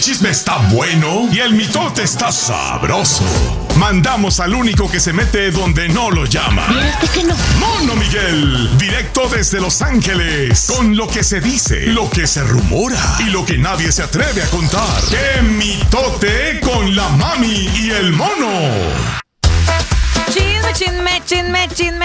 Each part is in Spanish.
Chisme está bueno y el mitote está sabroso. Mandamos al único que se mete donde no lo llama. Que no. Mono Miguel, directo desde Los Ángeles, con lo que se dice, lo que se rumora y lo que nadie se atreve a contar. ¡Qué mitote con la mami y el mono! Chisme.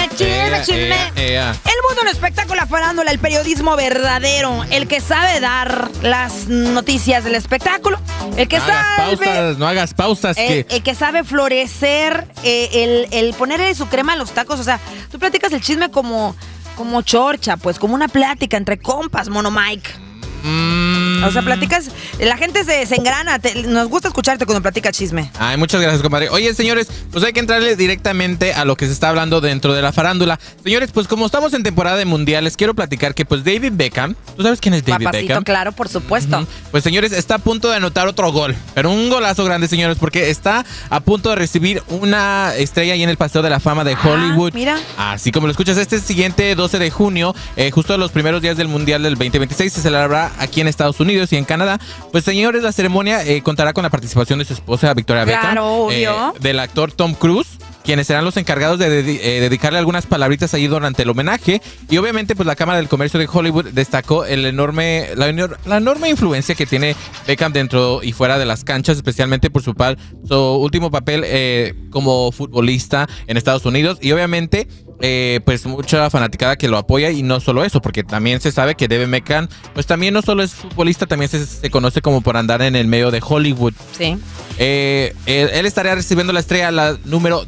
El mundo del espectáculo, la farándula, el periodismo verdadero, el que sabe dar las noticias del espectáculo, el que no hagas pausas. El que sabe florecer, el ponerle su crema a los tacos. O sea, tú platicas el chisme como chorcha, pues, como una plática entre compas, Mono Mike. O sea, platicas, la gente se engrana, nos gusta escucharte cuando platicas chisme. Ay, muchas gracias, compadre. Oye, señores, pues hay que entrarle directamente a lo que se está hablando dentro de la farándula. Señores, pues como estamos en temporada de mundiales, quiero platicar que pues David Beckham, ¿tú sabes quién es David Papacito, Beckham? claro, por supuesto. Pues señores, está a punto de anotar otro gol, pero un golazo grande, señores, porque está a punto de recibir una estrella ahí en el Paseo de la Fama de Hollywood. Mira. Así como lo escuchas, este siguiente 12 de junio, justo los primeros días del Mundial del 2026, se celebrará aquí en Estados Unidos y en Canadá. Pues señores, la ceremonia contará con la participación de su esposa Victoria Beckham, claro, obvio, del actor Tom Cruise, quienes serán los encargados de dedicarle algunas palabritas ahí durante el homenaje. Y obviamente pues la Cámara del Comercio de Hollywood destacó la enorme influencia que tiene Beckham dentro y fuera de las canchas, especialmente por su último papel como futbolista en Estados Unidos. Y obviamente pues mucha fanaticada que lo apoya, y no solo eso, porque también se sabe que David Beckham pues también no solo es futbolista, también se conoce como por andar en el medio de Hollywood. Sí. Él estaría recibiendo la estrella, la número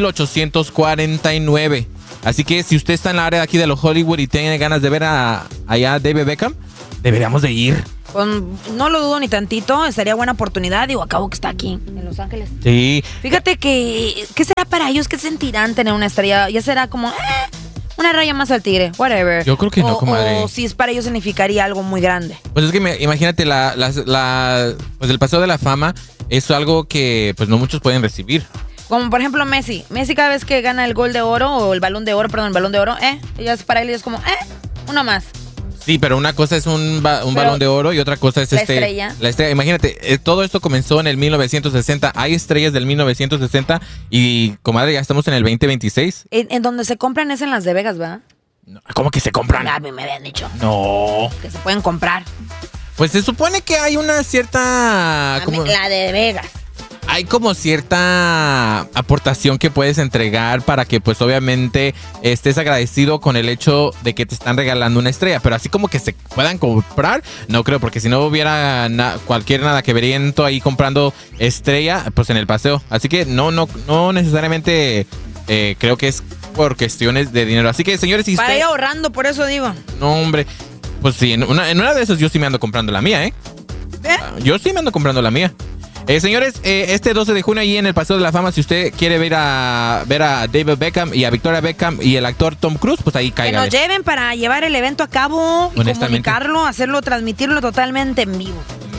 2849. Así que si usted está en la área de aquí de los Hollywood y tiene ganas de ver allá a David Beckham, deberíamos de ir. No lo dudo ni tantito, estaría buena oportunidad. Digo, acabo que está aquí, en Los Ángeles. Sí. Fíjate que, ¿qué será para ellos? ¿Qué sentirán tener una estrella? Ya será como, una raya más al tigre, whatever. Yo creo que no, comadre. O si es para ellos significaría algo muy grande. Pues es que imagínate, pues el Paseo de la Fama es algo que pues no muchos pueden recibir. Como por ejemplo Messi. Messi cada vez que gana el gol de oro, o el balón de oro, ya es para él es como, uno más. Sí, pero una cosa es un balón de oro y otra cosa es la estrella. La estrella. Imagínate, todo esto comenzó en el 1960. Hay estrellas del 1960 y, comadre, ya estamos en el 2026. En donde se compran es en Las de Vegas, ¿verdad? No, ¿cómo que se compran? A mí me habían dicho. No. Que se pueden comprar. Pues se supone que hay una cierta... La de Vegas. Hay como cierta aportación que puedes entregar para que pues obviamente estés agradecido con el hecho de que te están regalando una estrella, pero así como que se puedan comprar, no creo, porque si no hubiera cualquier nada que veriento ahí comprando estrella pues en el paseo, así que no necesariamente creo que es por cuestiones de dinero, así que señores, si para ir ahorrando, por eso digo. No, hombre, pues sí, en una de esas yo sí me ando comprando la mía, yo sí me ando comprando la mía. Señores, este 12 de junio ahí en el Paseo de la Fama, si usted quiere ver a David Beckham y a Victoria Beckham y el actor Tom Cruise, pues ahí cáigale. Que nos lleven para llevar el evento a cabo y comunicarlo, transmitirlo totalmente en vivo.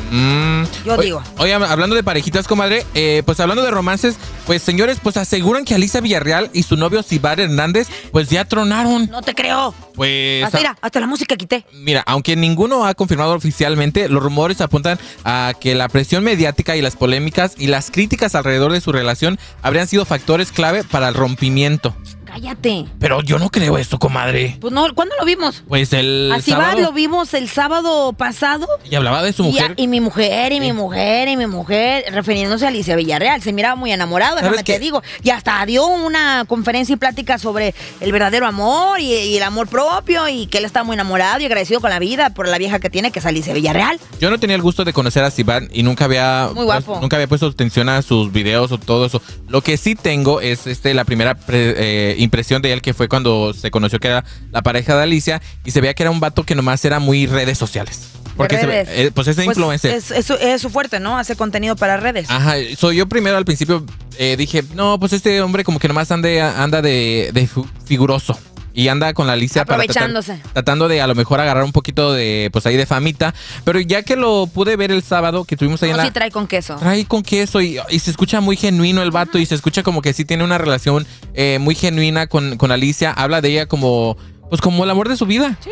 Yo digo. Oye, hablando de parejitas, comadre, pues hablando de romances, pues señores, pues aseguran que Alicia Villarreal y su novio Xibar Hernández, pues ya tronaron. No te creo. Pues... Hasta la música quité. Mira, aunque ninguno ha confirmado oficialmente, los rumores apuntan a que la presión mediática y las polémicas y las críticas alrededor de su relación habrían sido factores clave para el rompimiento. Cállate. Pero yo no creo esto, comadre. Pues no, ¿cuándo lo vimos? Pues el sábado. Lo vimos el sábado pasado. Y hablaba de su mujer. Y mi mujer, refiriéndose a Alicia Villarreal. Se miraba muy enamorado, déjame te digo. Y hasta dio una conferencia y plática sobre el verdadero amor y el amor propio, y que él está muy enamorado y agradecido con la vida por la vieja que tiene, que es Alicia Villarreal. Yo no tenía el gusto de conocer a Xibar y nunca había... Muy guapo. Nunca había puesto atención a sus videos o todo eso. Lo que sí tengo es la primera impresión de él, que fue cuando se conoció que era la pareja de Alicia, y se veía que era un vato que nomás era muy redes sociales. Porque pues es de influencer. Es su fuerte, ¿no? Hace contenido para redes. Ajá. Yo primero al principio dije, no, pues este hombre como que nomás anda de figuroso. Y anda con la Alicia aprovechándose. Tratando de a lo mejor agarrar un poquito de, pues ahí de famita. Pero ya que lo pude ver el sábado, que tuvimos ahí sí trae con queso. Trae con queso y se escucha muy genuino el vato. Y se escucha como que sí tiene una relación muy genuina con Alicia. Habla de ella como, pues como el amor de su vida. Sí.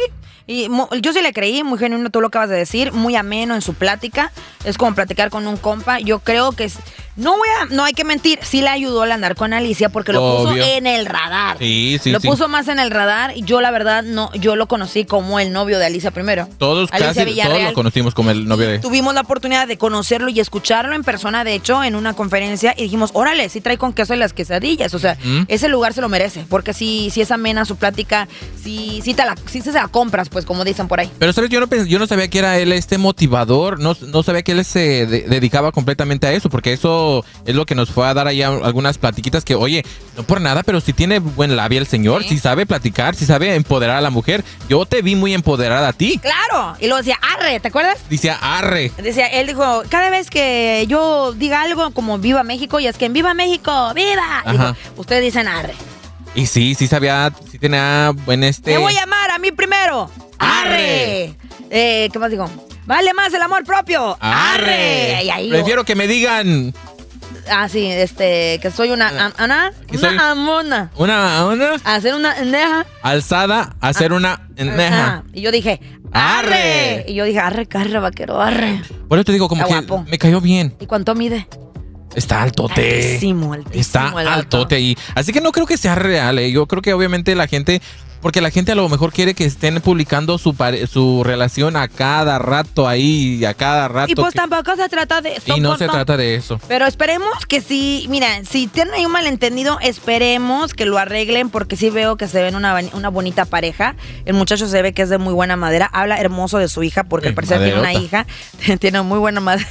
Y yo sí le creí, muy genuino, tú lo acabas de decir, muy ameno en su plática. Es como platicar con un compa. Yo creo que no hay que mentir, sí le ayudó al andar con Alicia porque lo puso en el radar. Sí. Lo puso más en el radar y yo la verdad yo lo conocí como el novio de Alicia primero. Todos lo conocimos como el novio de... Tuvimos la oportunidad de conocerlo y escucharlo en persona, de hecho, en una conferencia y dijimos, órale, sí trae con queso y las quesadillas. O sea, ese lugar se lo merece porque sí es amena su plática, sí se la compras, pues como dicen por ahí. Pero sabes, yo no sabía que era él motivador, no sabía que él se dedicaba completamente a eso, porque eso es lo que nos fue a dar ahí algunas platiquitas que, oye, no por nada, pero sí tiene buen labia el señor, sí sabe platicar, sí sabe empoderar a la mujer. Yo te vi muy empoderada a ti. Claro, y luego decía, arre, ¿te acuerdas? Decía, arre. Él dijo, cada vez que yo diga algo como Viva México, y es que en Viva México, ¡viva! Dijo, ustedes dicen arre. Y sí tenía buen Me voy a llamar a mí primero. ¡Arre! ¿Qué más digo? Vale más el amor propio. ¡Arre! Prefiero que me digan... sí, que soy una amona. ¿Una? Hacer una endeja. Alzada, hacer una endeja. Y yo dije, ¡arre! Y yo dije, arre, carre, vaquero, arre. Por eso te digo, como que guapo. Me cayó bien. ¿Y cuánto mide? Está altote. Altísimo. Está altote ahí. Así que no creo que sea real. Yo creo que obviamente la gente... Porque la gente a lo mejor quiere que estén publicando su relación a cada rato ahí, a cada rato. Y pues tampoco se trata de eso. Y no se trata de eso. Pero esperemos que sí, mira, si tienen ahí un malentendido, esperemos que lo arreglen porque sí veo que se ven una bonita pareja. El muchacho se ve que es de muy buena madera, habla hermoso de su hija porque al parecer tiene una hija, tiene muy buena madera.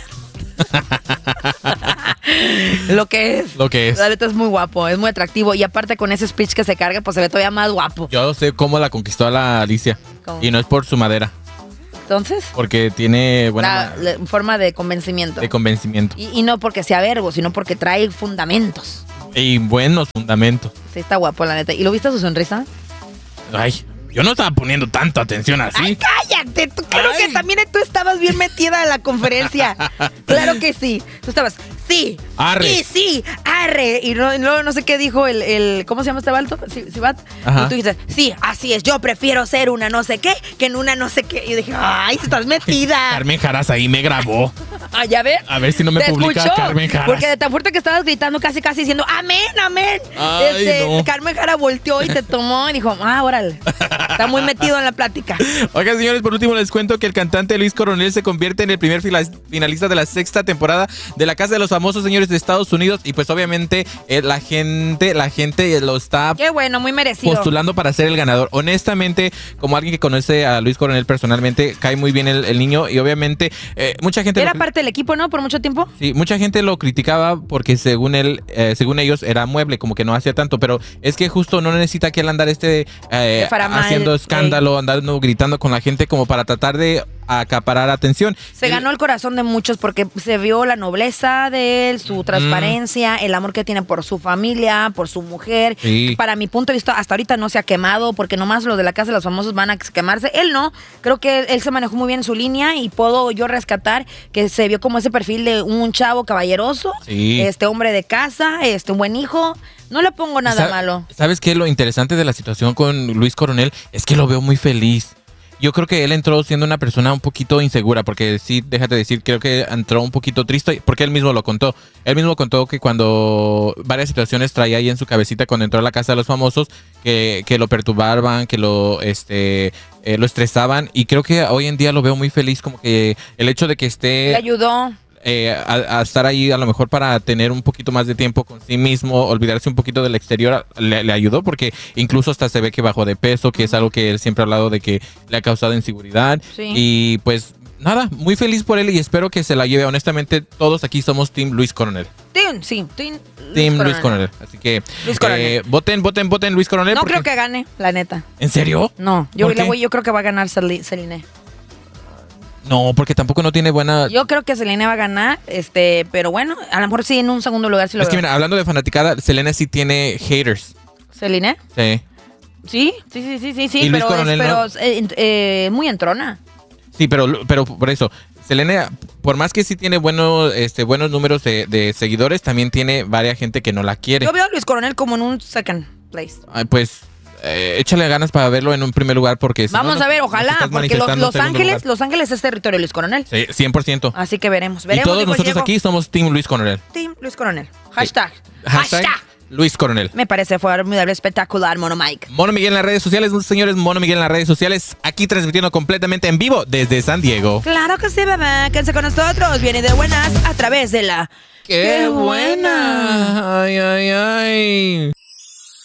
Lo que es. La neta es muy guapo, es muy atractivo. Y aparte con ese speech que se carga, pues se ve todavía más guapo. Yo sé cómo la conquistó a la Alicia. ¿Cómo? Y no es por su madera. ¿Entonces? Porque tiene buena forma de convencimiento. Y no porque sea verbo, sino porque trae fundamentos. Y buenos fundamentos. Sí, está guapo, la neta. ¿Y lo viste su sonrisa? Ay, yo no estaba poniendo tanta atención así. ¡Ay, cállate! Claro que también tú estabas bien metida en la conferencia. Claro que sí. Tú estabas, sí. Arre. Y sí, arre. Y luego no sé qué dijo el ¿cómo se llama este balto? ¿Sibat? Y tú dices, sí, así es. Yo prefiero ser una no sé qué que en una no sé qué. Y yo dije, ¡ay, estás metida! Carmen Jaras ahí me grabó. ¿Ya ves? A ver si no me publica escuchó, Carmen Jaras. Porque de tan fuerte que estabas gritando casi diciendo, ¡amén, amén! Ay, no. Carmen Jara volteó y te tomó y dijo, órale. Está muy metido en la plática. Oigan, señores, por último les cuento que el cantante Luis Coronel se convierte en el primer finalista de la 6ª temporada de La Casa de los Famosos, señores, de Estados Unidos. Y pues obviamente la gente lo está... Qué bueno, muy merecido. Postulando para ser el ganador. Honestamente, como alguien que conoce a Luis Coronel personalmente, cae muy bien el niño. Y obviamente mucha gente... Era parte del equipo, ¿no? Por mucho tiempo. Sí, mucha gente lo criticaba porque según ellos era mueble, como que no hacía tanto. Pero es que justo no necesita que él andar haciendo escándalo, andando gritando con la gente como para tratar de acaparar atención. Se ganó el corazón de muchos porque se vio la nobleza de él, su transparencia, el amor que tiene por su familia, por su mujer. Sí. Para mi punto de vista, hasta ahorita no se ha quemado porque nomás los de La Casa de los Famosos van a quemarse. Él no. Creo que él se manejó muy bien en su línea y puedo yo rescatar que se vio como ese perfil de un chavo caballeroso, hombre de casa, un buen hijo. No le pongo nada malo. ¿Sabes qué? Lo interesante de la situación con Luis Coronel es que lo veo muy feliz. Yo creo que él entró siendo una persona un poquito insegura, porque sí, déjate decir, creo que entró un poquito triste, porque él mismo lo contó. Él mismo contó que cuando varias situaciones traía ahí en su cabecita cuando entró a La Casa de los Famosos, que lo perturbaban, que lo estresaban, y creo que hoy en día lo veo muy feliz, como que el hecho de que esté... Le ayudó. A estar ahí a lo mejor para tener un poquito más de tiempo con sí mismo, olvidarse un poquito del exterior, le ayudó porque incluso hasta se ve que bajó de peso, que es algo que él siempre ha hablado de que le ha causado inseguridad. Sí. Y pues nada, muy feliz por él y espero que se la lleve. Honestamente, todos aquí somos Team Luis Coronel. Team Luis Coronel. Así que Luis Coronel. Voten Luis Coronel. No creo que gane, la neta. ¿En serio? No, yo creo que va a ganar Celine. No, porque tampoco no tiene buena... Yo creo que Selena va a ganar, pero bueno, a lo mejor sí en un segundo lugar sí lo veo. Es que mira, hablando de fanaticada, Selena sí tiene haters. ¿Selena? Sí. Sí, ¿Y Luis Coronel muy entrona. Sí, pero por eso, Selena, por más que sí tiene buenos números de seguidores, también tiene varias gente que no la quiere. Yo veo a Luis Coronel como en un second place. Pues... échale ganas para verlo en un primer lugar porque... Vamos a ver, ojalá, porque Los Ángeles es territorio Luis Coronel. Sí, 100%. Así que veremos. Y todos nosotros aquí somos Team Luis Coronel. Team Luis Coronel. Hashtag. Luis Coronel. Me parece formidable, espectacular, Mono Mike. Mono Miguel en las redes sociales, señores. Mono Miguel en las redes sociales. Aquí transmitiendo completamente en vivo desde San Diego. Claro que sí, bebé. Quédense con nosotros. Viene de buenas a través de la... ¡Qué buena! ¡Ay, ay, ay!